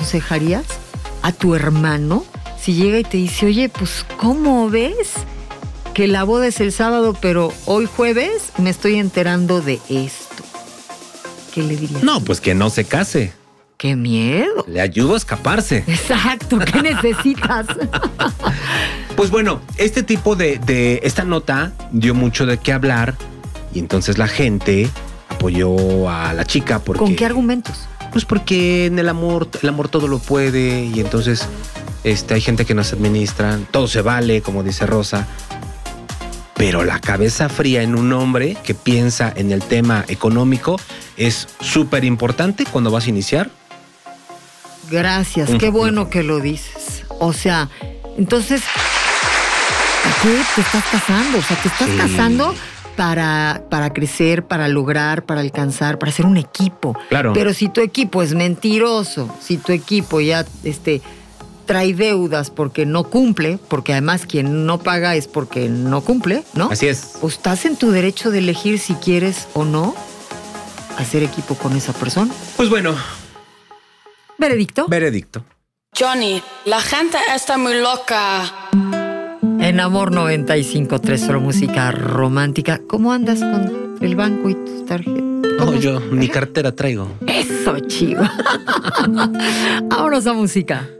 aconsejarías a tu hermano si llega y te dice, oye, pues, ¿cómo ves que la boda es el sábado, pero hoy jueves me estoy enterando de esto? ¿Qué le dirías? No, pues que no se case. ¡Qué miedo! Le ayudo a escaparse. Exacto, ¿qué necesitas? Pues bueno, este tipo esta nota dio mucho de qué hablar y entonces la gente apoyó a la chica porque... ¿Con qué argumentos? Pues porque en el amor todo lo puede y entonces hay gente que nos administra, todo se vale, como dice Rosa. Pero la cabeza fría en un hombre que piensa en el tema económico es súper importante cuando vas a iniciar. Gracias, qué bueno que lo dices. O sea, entonces, ¿a qué te estás casando? O sea, te estás casando para crecer, para lograr, para alcanzar, para ser un equipo. Claro. Pero si tu equipo es mentiroso, si tu equipo ya trae deudas porque no cumple, porque además quien no paga es porque no cumple, ¿no? Así es. Pues estás en tu derecho de elegir si quieres o no hacer equipo con esa persona. Pues bueno. ¿Veredicto? Veredicto. Johnny, la gente está muy loca. En Amor 95.3, solo música romántica. ¿Cómo andas con el banco y tus tarjetas? No, yo ni cartera traigo. Eso, chivo. Vámonos a música.